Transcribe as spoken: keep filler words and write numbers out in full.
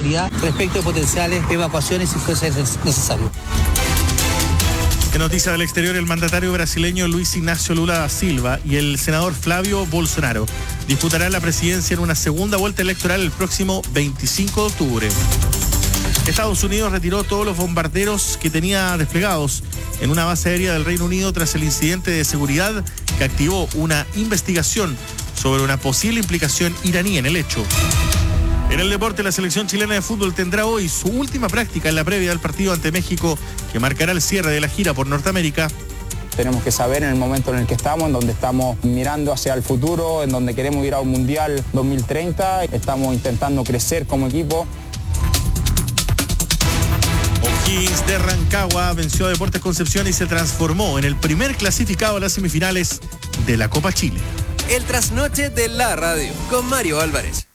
tranquilidad respecto de potenciales evacuaciones si fuese necesario. En noticia del exterior, el mandatario brasileño Luis Ignacio Lula da Silva y el senador Flavio Bolsonaro disputarán la presidencia en una segunda vuelta electoral el próximo veinticinco de octubre. Estados Unidos retiró todos los bombarderos que tenía desplegados en una base aérea del Reino Unido tras el incidente de seguridad que activó una investigación sobre una posible implicación iraní en el hecho. En el deporte, la selección chilena de fútbol tendrá hoy su última práctica en la previa del partido ante México, que marcará el cierre de la gira por Norteamérica. Tenemos que saber en el momento en el que estamos, en donde estamos mirando hacia el futuro, en donde queremos ir a un Mundial dos mil treinta, estamos intentando crecer como equipo. O'Higgins de Rancagua venció a Deportes Concepción y se transformó en el primer clasificado a las semifinales de la Copa Chile. El trasnoche de la radio con Mario Álvarez.